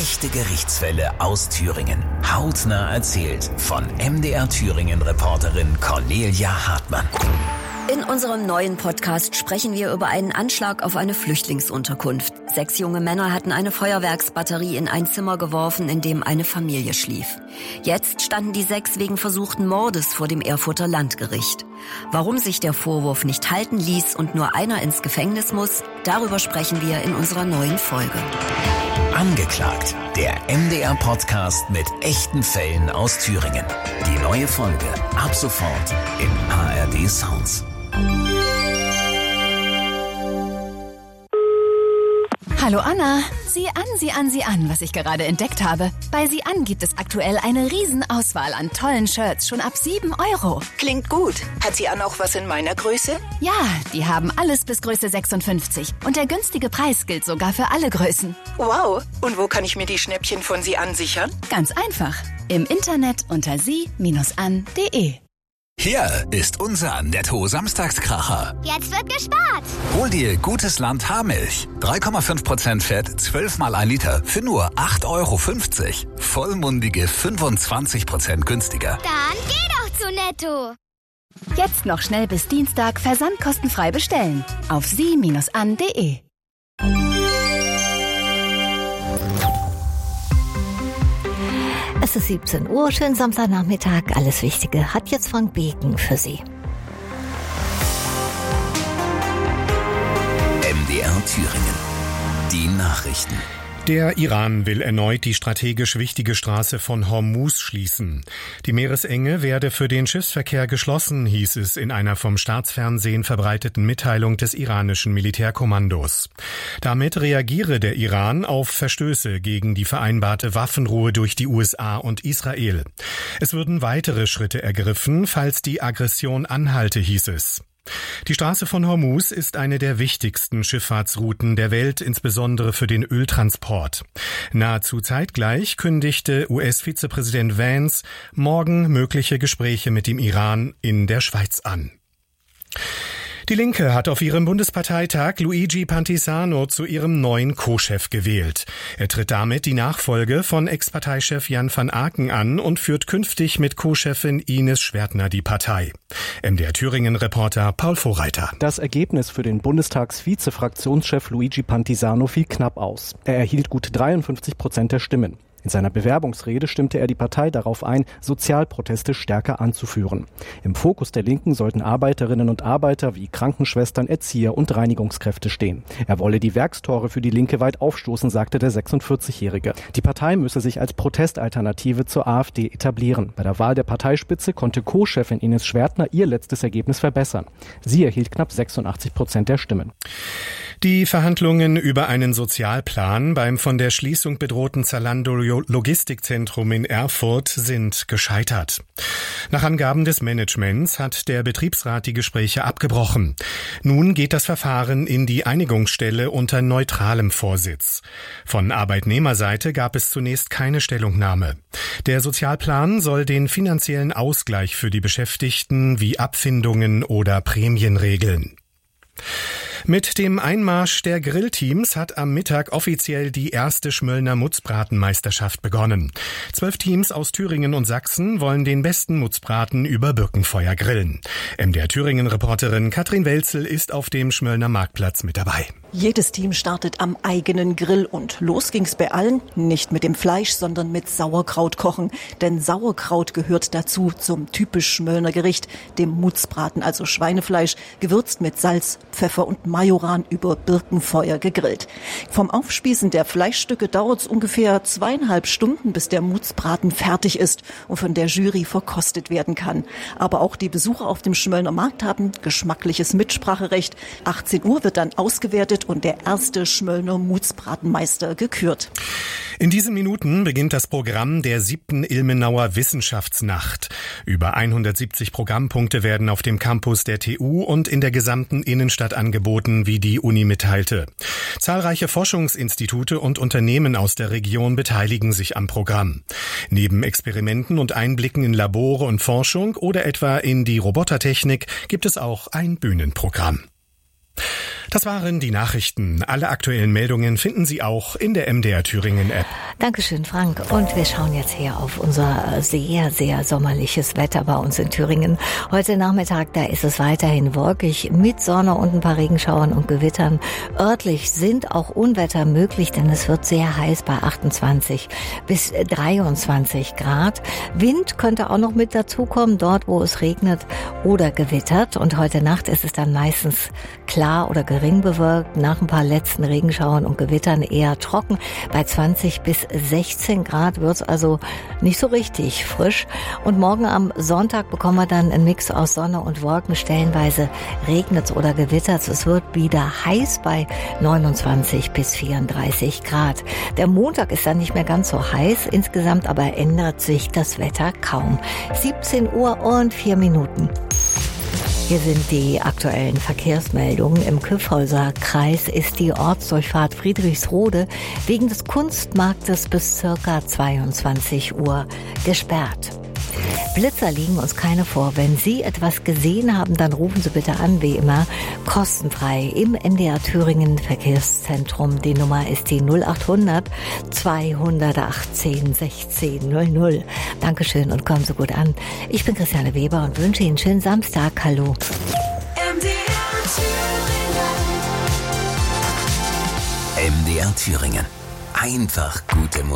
Echte Gerichtsfälle aus Thüringen. Hautnah erzählt von MDR Thüringen-Reporterin Cornelia Hartmann. In unserem neuen Podcast sprechen wir über einen Anschlag auf eine Flüchtlingsunterkunft. 6 junge Männer hatten eine Feuerwerksbatterie in ein Zimmer geworfen, in dem eine Familie schlief. Jetzt standen die 6 wegen versuchten Mordes vor dem Erfurter Landgericht. Warum sich der Vorwurf nicht halten ließ und nur einer ins Gefängnis muss, darüber sprechen wir in unserer neuen Folge. Angeklagt, der MDR-Podcast mit echten Fällen aus Thüringen. Die neue Folge ab sofort in ARD Sounds. Hallo Anna, sieh an, was ich gerade entdeckt habe. Bei Sieh an gibt es aktuell eine Riesenauswahl an tollen Shirts, schon ab 7 €. Klingt gut. Hat Sieh an auch was in meiner Größe? Ja, die haben alles bis Größe 56 und der günstige Preis gilt sogar für alle Größen. Wow, und wo kann ich mir die Schnäppchen von Sieh an sichern? Ganz einfach, im Internet unter sie-an.de. Hier ist unser Netto-Samstagskracher. Jetzt wird gespart. Hol dir Gutes Land Haarmilch. 3,5% Fett, 12 mal 1 Liter für nur 8,50 €. Vollmundige 25% günstiger. Dann geh doch zu Netto. Jetzt noch schnell bis Dienstag versandkostenfrei bestellen. Auf sie-an.de. Es ist 17 Uhr, schönen Samstagnachmittag. Alles Wichtige hat jetzt Frank Beken für Sie. MDR Thüringen. Die Nachrichten. Der Iran will erneut die strategisch wichtige Straße von Hormuz schließen. Die Meeresenge werde für den Schiffsverkehr geschlossen, hieß es in einer vom Staatsfernsehen verbreiteten Mitteilung des iranischen Militärkommandos. Damit reagiere der Iran auf Verstöße gegen die vereinbarte Waffenruhe durch die USA und Israel. Es würden weitere Schritte ergriffen, falls die Aggression anhalte, hieß es. Die Straße von Hormuz ist eine der wichtigsten Schifffahrtsrouten der Welt, insbesondere für den Öltransport. Nahezu zeitgleich kündigte US-Vizepräsident Vance morgen mögliche Gespräche mit dem Iran in der Schweiz an. Die Linke hat auf ihrem Bundesparteitag Luigi Pantisano zu ihrem neuen Co-Chef gewählt. Er tritt damit die Nachfolge von Ex-Parteichef Jan van Aken an und führt künftig mit Co-Chefin Ines Schwertner die Partei. MDR Thüringen-Reporter Paul Vorreiter. Das Ergebnis für den Bundestags-Vize-Fraktionschef Luigi Pantisano fiel knapp aus. Er erhielt gut 53% der Stimmen. In seiner Bewerbungsrede stimmte er die Partei darauf ein, Sozialproteste stärker anzuführen. Im Fokus der Linken sollten Arbeiterinnen und Arbeiter wie Krankenschwestern, Erzieher und Reinigungskräfte stehen. Er wolle die Werkstore für die Linke weit aufstoßen, sagte der 46-Jährige. Die Partei müsse sich als Protestalternative zur AfD etablieren. Bei der Wahl der Parteispitze konnte Co-Chefin Ines Schwertner ihr letztes Ergebnis verbessern. Sie erhielt knapp 86% der Stimmen. Die Verhandlungen über einen Sozialplan beim von der Schließung bedrohten Zalando Logistikzentrum in Erfurt sind gescheitert. Nach Angaben des Managements hat der Betriebsrat die Gespräche abgebrochen. Nun geht das Verfahren in die Einigungsstelle unter neutralem Vorsitz. Von Arbeitnehmerseite gab es zunächst keine Stellungnahme. Der Sozialplan soll den finanziellen Ausgleich für die Beschäftigten wie Abfindungen oder Prämien regeln. Mit dem Einmarsch der Grillteams hat am Mittag offiziell die erste Schmöllner Mutzbratenmeisterschaft begonnen. 12 Teams aus Thüringen und Sachsen wollen den besten Mutzbraten über Birkenfeuer grillen. MDR Thüringen-Reporterin Katrin Welzel ist auf dem Schmöllner Marktplatz mit dabei. Jedes Team startet am eigenen Grill und los ging's bei allen, nicht mit dem Fleisch, sondern mit Sauerkraut kochen. Denn Sauerkraut gehört dazu zum typisch Schmöllner Gericht, dem Mutzbraten, also Schweinefleisch, gewürzt mit Salz, Pfeffer und Majoran über Birkenfeuer gegrillt. Vom Aufspießen der Fleischstücke dauert's ungefähr 2,5 Stunden, bis der Mutzbraten fertig ist und von der Jury verkostet werden kann. Aber auch die Besucher auf dem Schmöllner Markt haben geschmackliches Mitspracherecht. 18 Uhr wird dann ausgewertet und der erste Schmöllner Mutzbratenmeister gekürt. In diesen Minuten beginnt das Programm der 7. Ilmenauer Wissenschaftsnacht. Über 170 Programmpunkte werden auf dem Campus der TU und in der gesamten Innenstadt angeboten, wie die Uni mitteilte. Zahlreiche Forschungsinstitute und Unternehmen aus der Region beteiligen sich am Programm. Neben Experimenten und Einblicken in Labore und Forschung oder etwa in die Robotertechnik gibt es auch ein Bühnenprogramm. Das waren die Nachrichten. Alle aktuellen Meldungen finden Sie auch in der MDR Thüringen App. Dankeschön, Frank. Und wir schauen jetzt her auf unser sehr, sehr sommerliches Wetter bei uns in Thüringen. Heute Nachmittag, da ist es weiterhin wolkig mit Sonne und ein paar Regenschauern und Gewittern. Örtlich sind auch Unwetter möglich, denn es wird sehr heiß bei 28 bis 23 Grad. Wind könnte auch noch mit dazukommen, dort wo es regnet oder gewittert. Und heute Nacht ist es dann meistens klar oder gering bewölkt. Nach ein paar letzten Regenschauern und Gewittern eher trocken. Bei 20 bis 16 Grad wird es also nicht so richtig frisch. Und morgen am Sonntag bekommen wir dann einen Mix aus Sonne und Wolken. Stellenweise regnet es oder gewittert. Es wird wieder heiß bei 29 bis 34 Grad. Der Montag ist dann nicht mehr ganz so heiß. Insgesamt aber ändert sich das Wetter kaum. 17 Uhr und 4 Minuten. Hier sind die aktuellen Verkehrsmeldungen. Im Kyffhäuser Kreis ist die Ortsdurchfahrt Friedrichsrode wegen des Kunstmarktes bis ca. 22 Uhr gesperrt. Blitzer liegen uns keine vor. Wenn Sie etwas gesehen haben, dann rufen Sie bitte an, wie immer, kostenfrei im MDR Thüringen Verkehrszentrum. Die Nummer ist die 0800 218 1600. Dankeschön und kommen Sie gut an. Ich bin Christiane Weber und wünsche Ihnen einen schönen Samstag. Hallo. MDR Thüringen. Einfach gute Musik.